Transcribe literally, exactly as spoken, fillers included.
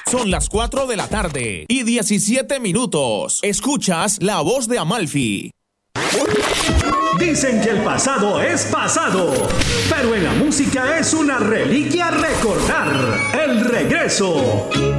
Son las cuatro de la tarde y diecisiete minutos. Escuchas La Voz de Amalfi. Dicen que el pasado es pasado, pero en la música es una reliquia recordar. El regreso.